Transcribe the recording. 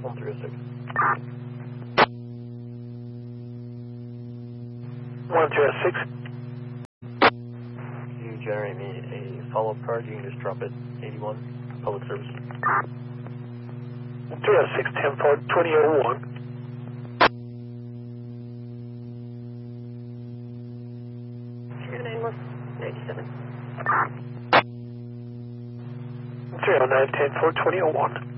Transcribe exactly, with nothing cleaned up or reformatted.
one three oh six. one three oh six. Can you generate me a follow-up card? You can just drop it, eighty-one, public service. three oh six, ten four, twenty oh one. zero nine one ninety-seven. three oh nine, ten four, twenty oh one.